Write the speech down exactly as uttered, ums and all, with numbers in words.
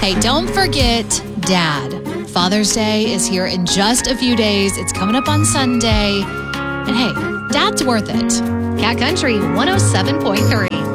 Hey, don't forget Dad. Father's Day is here in just a few days. It's coming up on Sunday. And hey, Dad's worth it. Cat Country one oh seven point three.